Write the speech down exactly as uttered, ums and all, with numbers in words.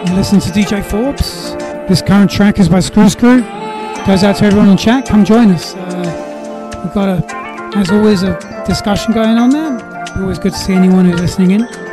You listen to D J Forbes. This current track is by Screw Screw. Goes out to everyone on chat. Come join us. Uh, we've got, a, as always, a discussion going on there. Always good to see anyone who's listening in.